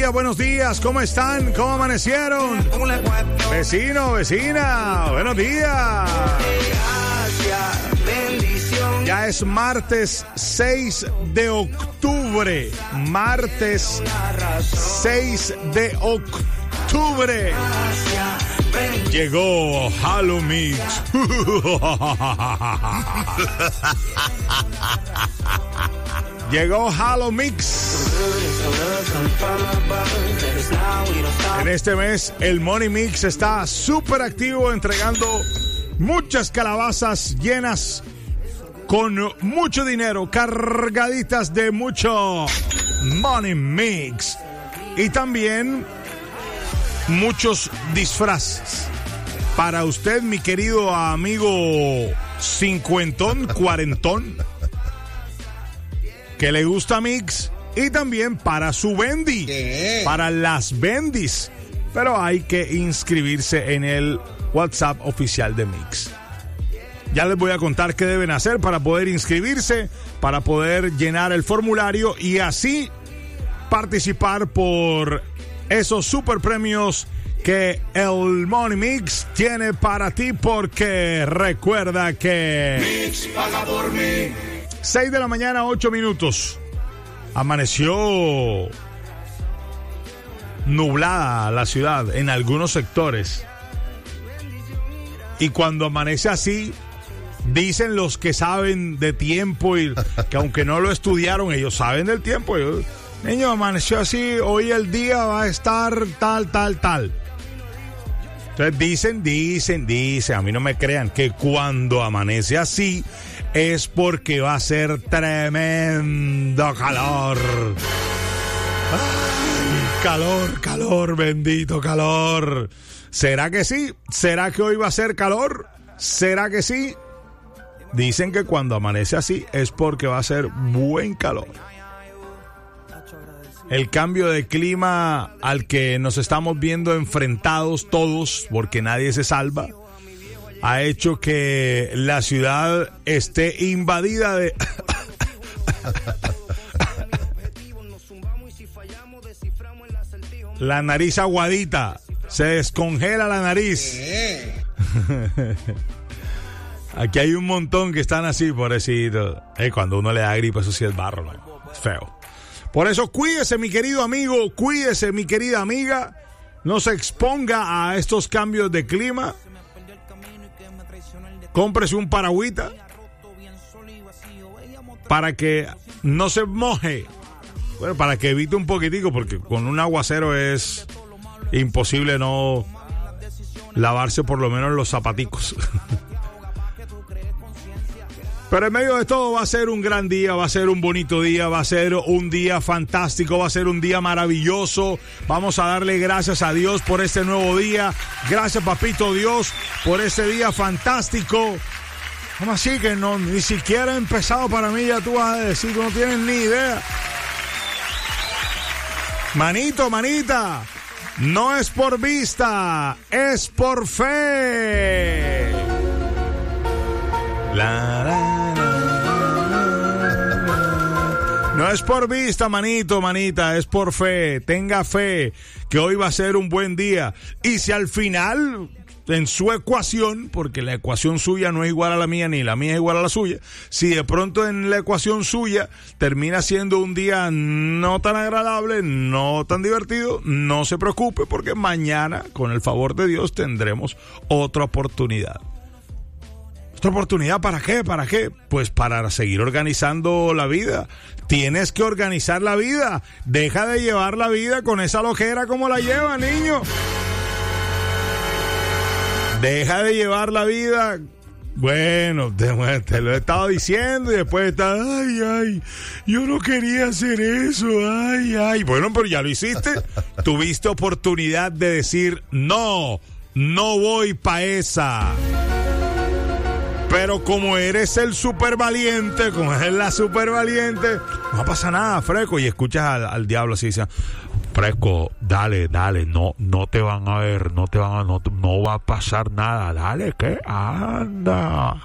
Buenos días, ¿cómo están? ¿Cómo amanecieron? Vecino, vecina, buenos días. Ya es martes 6 de octubre. Martes 6 de octubre. Llegó Halo Mix. Llegó Halo Mix. En este mes el Money Mix está súper activo, entregando muchas calabazas llenas con mucho dinero, cargaditas de mucho Money Mix. Y también muchos disfraces. Para usted, mi querido amigo cincuentón, cuarentón, que le gusta Mix, y también para su Bendy, para las Bendis. Pero hay que inscribirse en el WhatsApp oficial de Mix. Ya les voy a contar qué deben hacer para poder inscribirse, para poder llenar el formulario y así participar por esos super premios que el Money Mix tiene para ti, porque recuerda que Mix paga por mí. 6 de la mañana, 8 minutos. Amaneció nublada la ciudad en algunos sectores. Y cuando amanece así, dicen los que saben de tiempo y que aunque no lo estudiaron, ellos saben del tiempo. Niño, amaneció así, hoy el día va a estar tal. Entonces dicen, a mí no me crean, que cuando amanece así es porque va a ser tremendo calor. Ay, calor, bendito calor. ¿Será que sí? ¿Será que hoy va a ser calor? ¿Será que sí? Dicen que cuando amanece así es porque va a ser buen calor. El cambio de clima al que nos estamos viendo enfrentados todos, porque nadie se salva, ha hecho que la ciudad esté invadida de la nariz aguadita. Se descongela la nariz. Aquí hay un montón que están así, pobrecito. Cuando uno le da gripe, eso sí es barro, ¿no? Es feo. Por eso cuídese, mi querido amigo, cuídese, mi querida amiga. No se exponga a estos cambios de clima. Cómprese un paragüita para que no se moje. Bueno, para que evite un poquitico, porque con un aguacero es imposible no lavarse por lo menos los zapaticos. Pero en medio de todo va a ser un gran día, va a ser un bonito día, va a ser un día fantástico, va a ser un día maravilloso. Vamos a darle gracias a Dios por este nuevo día. Gracias, papito Dios, por este día fantástico. ¿Cómo así que no, ni siquiera ha empezado para mí? Ya tú vas a decir que no tienes ni idea. Manito, manita, no es por vista, es por fe. No es por vista, manito, manita, es por fe. Tenga fe que hoy va a ser un buen día. Y si al final, en su ecuación, porque la ecuación suya no es igual a la mía ni la mía es igual a la suya, si de pronto en la ecuación suya termina siendo un día no tan agradable, no tan divertido, no se preocupe, porque mañana, con el favor de Dios, tendremos otra oportunidad. ¿Otra oportunidad para qué? ¿Para qué? Pues para seguir organizando la vida. Tienes que organizar la vida. Deja de llevar la vida con esa lojera como la lleva, niño. Deja de llevar la vida. Bueno, te lo he estado diciendo y después está, ay, yo no quería hacer eso, ay. Bueno, pero ya lo hiciste. Tuviste oportunidad de decir, no voy pa' esa. Pero como eres el super valiente, como eres la super valiente, no pasa nada, Fresco. Y escuchas al diablo así, dice, Fresco, dale, no te van a ver, no va a pasar nada, dale, ¿qué? Anda,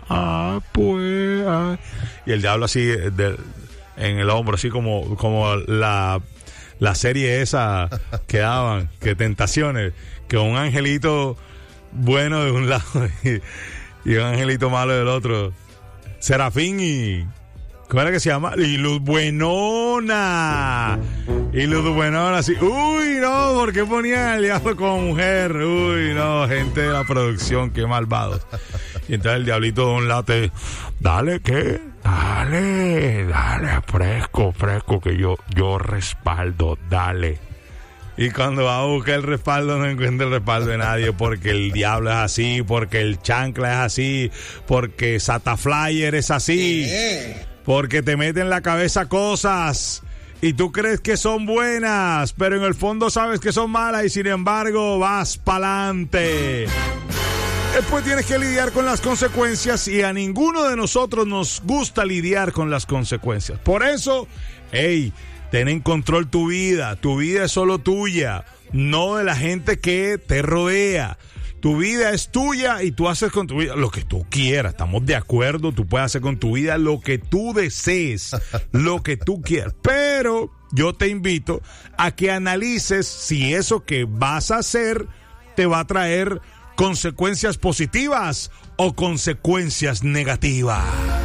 pues. Y el diablo así, en el hombro, así como la la serie esa que daban, que Tentaciones, que un angelito bueno de un lado y un angelito malo del otro. Serafín y... ¿cómo era que se llama? Y Luz Buenona. Y Luz Buenona, así. Uy, no, ¿por qué ponían al diablo como mujer? Uy, no, gente de la producción, qué malvados. Y entonces el diablito de un lado te... Dale, ¿qué? Dale, fresco, que yo respaldo, dale. Y cuando va a buscar el respaldo, no encuentra el respaldo de nadie, porque el diablo es así, porque el chancla es así, porque Sata Flyer es así, porque te mete en la cabeza cosas y tú crees que son buenas, pero en el fondo sabes que son malas y sin embargo vas pa'lante. Después tienes que lidiar con las consecuencias y a ninguno de nosotros nos gusta lidiar con las consecuencias. Por eso, ten en control tu vida es solo tuya, no de la gente que te rodea. Tu vida es tuya y tú haces con tu vida lo que tú quieras, estamos de acuerdo, tú puedes hacer con tu vida lo que tú desees, lo que tú quieras, pero yo te invito a que analices si eso que vas a hacer te va a traer consecuencias positivas o consecuencias negativas.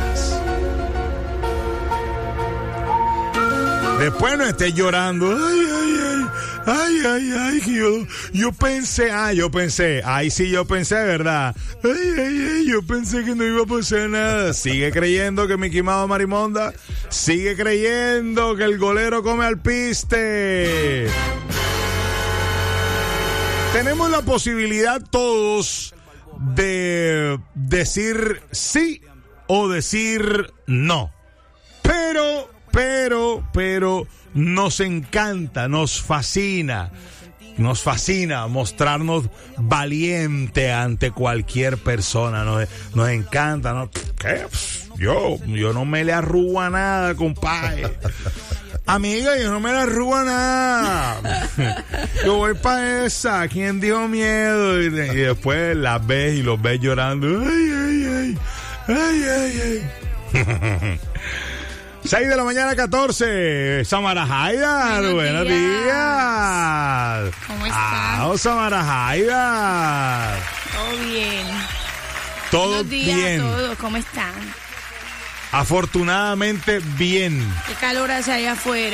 Después no estés llorando. Ay, yo pensé, ¿verdad? Yo pensé que no iba a pasar nada. Sigue creyendo que Mickey Mouse Marimonda, sigue creyendo que el golero come alpiste. Tenemos la posibilidad todos de decir sí o decir no. Pero nos encanta, nos fascina mostrarnos valiente ante cualquier persona. Nos encanta, ¿no? ¿Qué? Yo no me le arrugo a nada, compadre. Amiga, yo no me la arrugo a nada. Yo voy para esa. ¿Quién dijo miedo? Y después las ves y los ves llorando. Ay. 6 de la mañana, 14. Samara Haidar, buenos días. ¿Cómo estás? Samara Haidar. Todo bien. Todo buenos días bien. A todos, ¿cómo están? Afortunadamente bien. Qué calor hace allá afuera.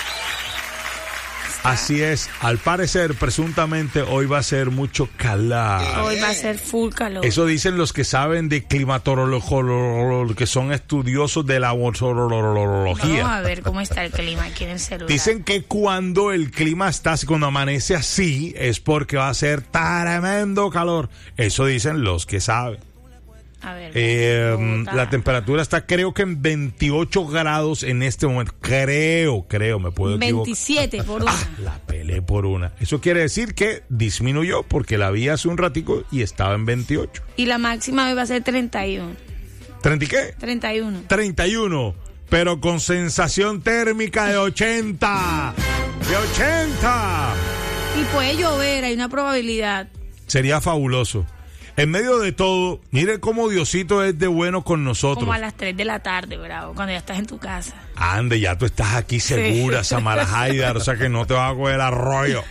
Así es, al parecer, presuntamente, hoy va a ser mucho calor. Hoy va a ser full calor. Eso dicen los que saben de climatología, que son estudiosos de la meteorología. Vamos a ver cómo está el clima aquí en el celular. Dicen que cuando el clima está así, cuando amanece así, es porque va a ser tremendo calor. Eso dicen los que saben. A ver, la temperatura está, creo que en 28 grados en este momento. Creo, me puedo equivocar. 27 por una. La pelé por una. Eso quiere decir que disminuyó porque la vi hace un ratico y estaba en 28. Y la máxima hoy va a ser 31. ¿30 y qué? 31. 31, pero con sensación térmica de 80. De 80. Y puede llover, hay una probabilidad. Sería fabuloso. En medio de todo, mire cómo Diosito es de bueno con nosotros. Como a las 3 de la tarde, bravo, cuando ya estás en tu casa. Ande, ya tú estás aquí segura, sí. Samara Haidar, o sea que no te vas a coger arroyo.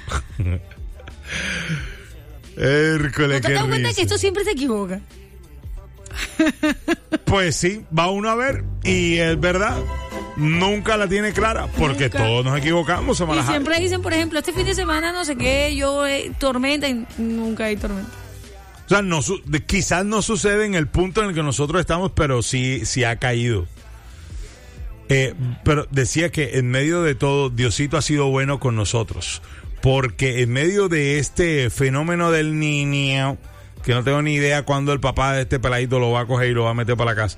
Hércules, ¿No te das cuenta que esto siempre se equivoca? Pues sí, va uno a ver, y es verdad, nunca la tiene clara, porque nunca. Todos nos equivocamos, Samara Haidar. Y siempre dicen, por ejemplo, este fin de semana no sé qué, tormenta, y nunca hay tormenta. O sea, quizás no sucede en el punto en el que nosotros estamos, pero sí ha caído. Pero decía que en medio de todo, Diosito ha sido bueno con nosotros. Porque en medio de este fenómeno del niño, que no tengo ni idea cuándo el papá de este peladito lo va a coger y lo va a meter para la casa,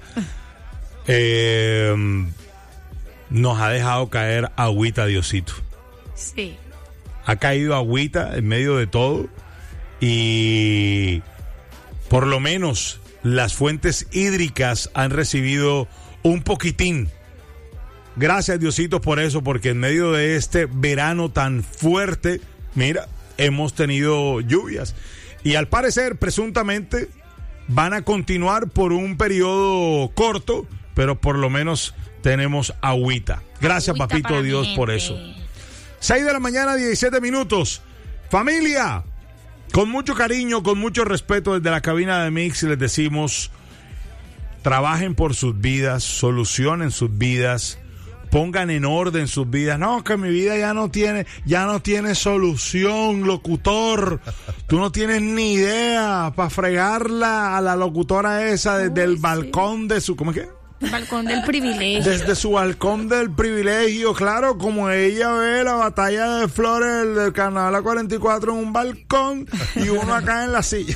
nos ha dejado caer agüita, Diosito. Sí. Ha caído agüita en medio de todo y... por lo menos las fuentes hídricas han recibido un poquitín. Gracias, Diosito, por eso, porque en medio de este verano tan fuerte, mira, hemos tenido lluvias. Y al parecer, presuntamente, van a continuar por un periodo corto, pero por lo menos tenemos agüita. Gracias, papito Dios, por eso. 6 de la mañana, 17 minutos. Familia, con mucho cariño, con mucho respeto desde la cabina de Mix les decimos, trabajen por sus vidas, solucionen sus vidas, pongan en orden sus vidas. No, que mi vida ya no tiene solución, locutor. Tú no tienes ni idea para fregarla a la locutora esa desde el balcón de su... ¿Cómo es que? Balcón del privilegio. Desde su balcón del privilegio, claro, como ella ve la batalla de Flores del Carnaval a 44 en un balcón y uno acá en la silla.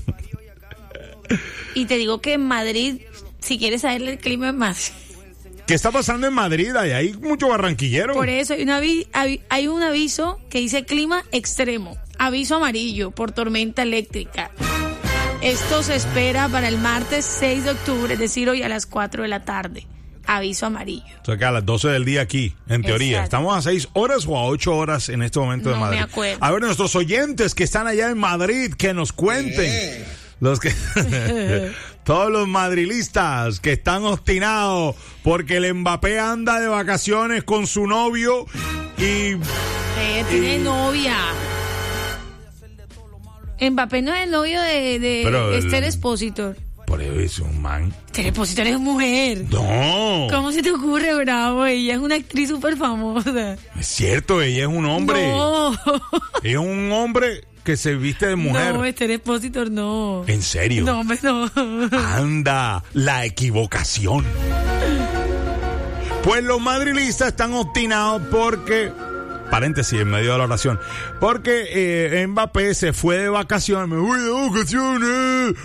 Y te digo que en Madrid, si quieres saber el clima es más. ¿Qué está pasando en Madrid? Hay mucho barranquillero. Por eso hay un aviso que dice clima extremo, aviso amarillo por tormenta eléctrica. Esto se espera para el martes 6 de octubre, es decir, hoy a las 4 de la tarde. Aviso amarillo. O sea que a las 12 del día aquí, en teoría. Exacto. ¿Estamos a 6 horas o a 8 horas en este momento de Madrid? No me acuerdo. A ver, nuestros oyentes que están allá en Madrid, que nos cuenten. Los que todos los madrilistas que están obstinados porque el Mbappé anda de vacaciones con su novio y... tiene novia. Mbappé no es el novio de Esther Expósito. Por eso es un man. Esther Expósito es mujer. No. ¿Cómo se te ocurre, bravo? Ella es una actriz súper famosa. Es cierto, ella es un hombre. No. Ella es un hombre que se viste de mujer. No, Esther Expósito no. ¿En serio? No, hombre, no. Anda, la equivocación. Pues los madrilistas están obstinados porque... Paréntesis en medio de la oración. Porque Mbappé se fue de vacaciones. Me voy de vacaciones.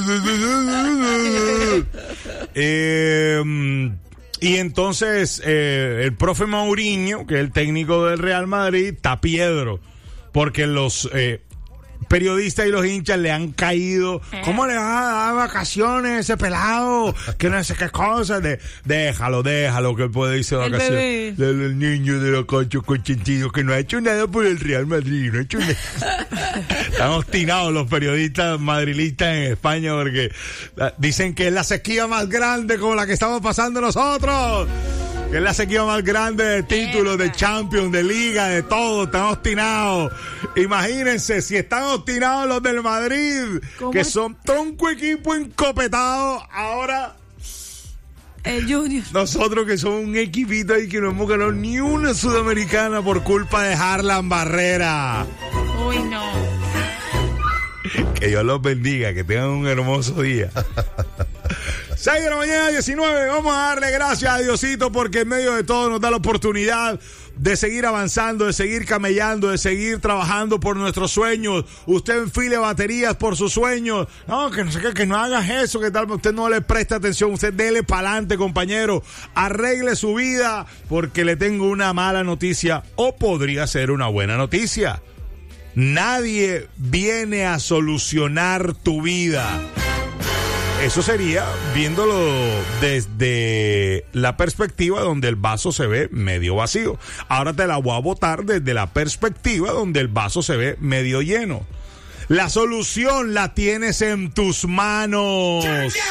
Y entonces el profe Mourinho, que es el técnico del Real Madrid, está piedro. Porque los periodistas y los hinchas le han caído. ¿Cómo le va a dar vacaciones a ese pelado? Que no sé qué cosa. Déjalo, que él puede irse de vacaciones. El niño de los conchos consentidos que no ha hecho nada por el Real Madrid. No ha hecho nada. Están obstinados los periodistas madrilistas en España porque dicen que es la sequía más grande como la que estamos pasando nosotros. Que es la sequía más grande de títulos, de Champions, de Liga, de todo. Están obstinados. Imagínense, si están obstinados los del Madrid, que son tronco equipo encopetado, ahora... El Junior. Nosotros que somos un equipito ahí que no hemos ganado ni una sudamericana por culpa de Harlan Barrera. Uy, no. Que Dios los bendiga, que tengan un hermoso día. 6 de la mañana, 19. Vamos a darle gracias a Diosito porque en medio de todo nos da la oportunidad de seguir avanzando, de seguir camellando, de seguir trabajando por nuestros sueños. Usted enfile baterías por sus sueños. No, que no sé qué, que no hagas eso, que tal, usted no le presta atención. Usted dele para adelante, compañero. Arregle su vida porque le tengo una mala noticia o podría ser una buena noticia. Nadie viene a solucionar tu vida. Eso sería viéndolo desde la perspectiva donde el vaso se ve medio vacío. Ahora te la voy a botar desde la perspectiva donde el vaso se ve medio lleno. La solución la tienes en tus manos.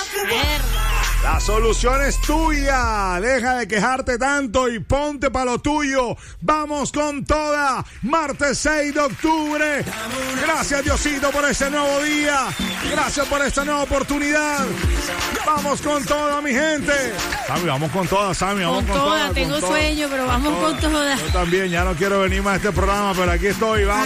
La solución es tuya. Deja de quejarte tanto y ponte para lo tuyo. Vamos con toda. Martes 6 de octubre. Gracias, Diosito, por este nuevo día. Gracias por esta nueva oportunidad. Vamos con toda, mi gente. Sammy, vamos con toda, Sammy. Vamos con toda. Tengo sueño, pero vamos con toda. Yo también, ya no quiero venir más a este programa, pero aquí estoy. Vamos.